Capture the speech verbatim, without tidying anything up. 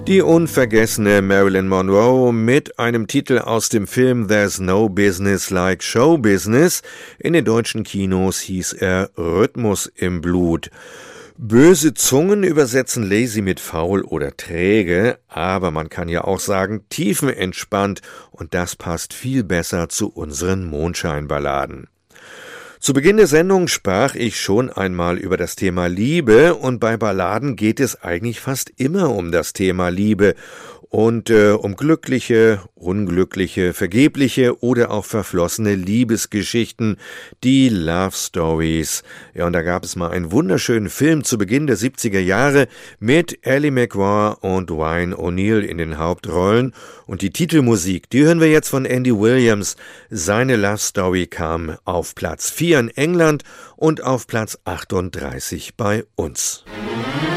Die unvergessene Marilyn Monroe mit einem Titel aus dem Film There's No Business Like Show Business. In den deutschen Kinos hieß er Rhythmus im Blut. Böse Zungen übersetzen lazy mit faul oder träge, aber man kann ja auch sagen tiefenentspannt, und das passt viel besser zu unseren Mondscheinballaden. Zu Beginn der Sendung sprach ich schon einmal über das Thema Liebe, und bei Balladen geht es eigentlich fast immer um das Thema Liebe und äh, um glückliche, unglückliche, vergebliche oder auch verflossene Liebesgeschichten, die Love Stories. Ja, und da gab es mal einen wunderschönen Film zu Beginn der siebziger Jahre mit Ally McGraw und Wayne O'Neill in den Hauptrollen, und die Titelmusik, die hören wir jetzt von Andy Williams. Seine Love Story kam auf Platz vier in England und auf Platz achtunddreißig bei uns.